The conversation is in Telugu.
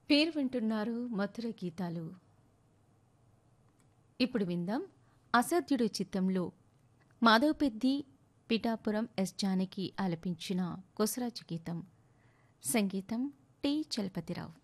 పేరు వింటున్నారు మధుర గీతాలు. ఇప్పుడు విందాం అసాధ్యుడు చిత్తంలో మాధవ్ పెద్ది, పిఠాపురం ఎస్ జానకి ఆలపించిన కొసరాజు గీతం. సంగీతం టి చలపతిరావు.